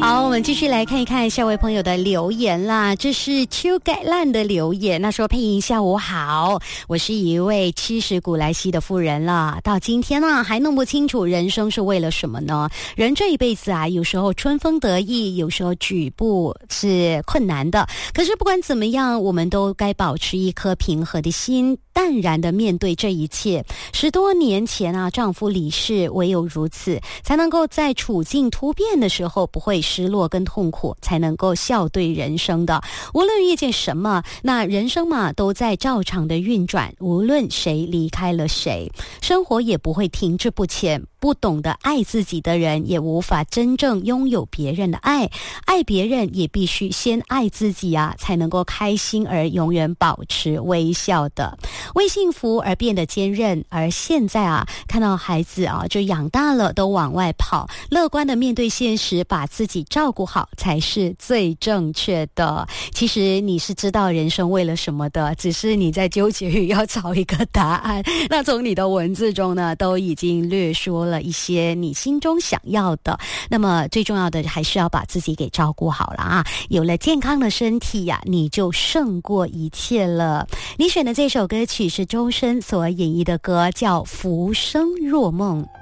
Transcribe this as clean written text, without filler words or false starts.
好，我们继续来看一看下位朋友的留言啦。这是邱改烂的留言，那说配音下午好，我是一位70古来稀的妇人了，到今天呢还弄不清楚人生是为了什么呢？人这一辈子啊，有时候春风得意，有时候举步是困难的，可是不管怎么样，我们都该保持一颗平和的心，淡然的面对这一切。10多年前啊，丈夫离世，唯有如此才能够在处境突变的时候不会失落跟痛苦，才能够笑对人生的。无论遇见什么，那人生嘛都在照常的运转，无论谁离开了谁，生活也不会停滞不前。不懂得爱自己的人，也无法真正拥有别人的爱，爱别人也必须先爱自己啊，才能够开心而永远保持微笑的。为幸福而变得坚韧，而现在啊，看到孩子啊就养大了都往外跑，乐观的面对现实，把自己照顾好才是最正确的。其实你是知道人生为了什么的，只是你在纠结于要找一个答案。那从你的文字中呢，都已经略说了一些你心中想要的。那么最重要的还是要把自己给照顾好了啊！有了健康的身体呀，你就胜过一切了。你选的这首歌曲是周深所演绎的歌，叫《浮生若梦》。